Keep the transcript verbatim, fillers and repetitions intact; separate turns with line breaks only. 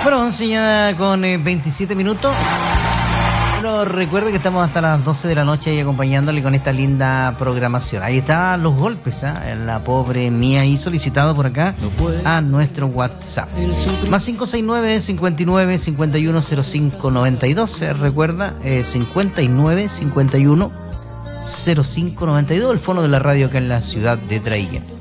Bueno, once ya con eh, veintisiete minutos. Bueno, recuerde que estamos hasta las doce de la noche ahí acompañándole con esta linda programación. Ahí están los golpes, ¿eh? La pobre mía y solicitado por acá a nuestro WhatsApp. Más cinco seis nueve, cincuenta y nueve, cincuenta y uno, cero cinco noventa y dos. ¿Se recuerda? Eh, cincuenta y nueve, cincuenta y uno, cero cinco noventa y dos, el fono de la radio acá en la ciudad de Traiguén.